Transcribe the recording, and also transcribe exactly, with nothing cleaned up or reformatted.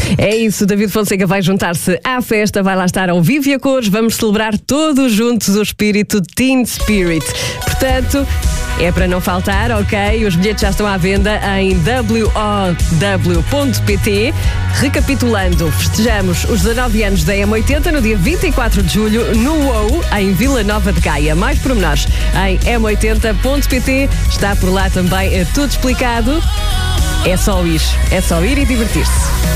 É isso, David Fonseca vai juntar-se à festa, vai lá estar ao vivo e a cores. Vamos celebrar todos juntos o espírito Teen Spirit. Portanto, é para não faltar, ok? Os bilhetes já estão à venda em w o w ponto p t. Recapitulando, festejamos os dezanove anos da M oitenta no dia vinte e quatro de julho no U O U, em Vila Nova de Gaia. Mais pormenores em m oitenta ponto p t. Está por lá também tudo explicado. É só ir, é só ir e divertir-se.